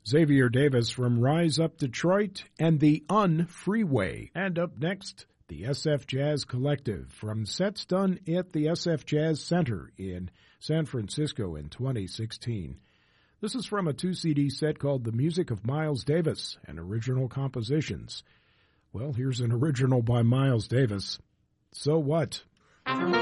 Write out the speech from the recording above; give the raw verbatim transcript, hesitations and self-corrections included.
Xavier Davis from Rise Up Detroit and the Un-Freeway. And up next, the S F Jazz Collective from sets done at the S F Jazz Center in San Francisco in twenty sixteen. This is from a two-C D set called The Music of Miles Davis and Original Compositions. Well, here's an original by Miles Davis. So what?